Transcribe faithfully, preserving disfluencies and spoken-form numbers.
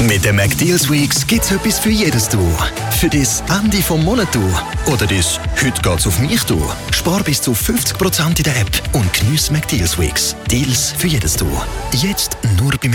Mit den McDeals Weeks gibt's etwas für jedes Du. Für das Ende vom Monat Du oder das «Heute geht's auf mich» Du. Spar bis zu fünfzig Prozent in der App und geniesse McDeals Weeks. Deals für jedes Du. Jetzt nur bei